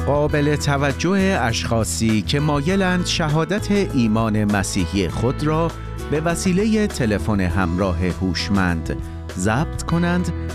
قابل توجه اشخاصی که مایلند شهادت ایمان مسیحی خود را به وسیله تلفن همراه هوشمند ضبط کنند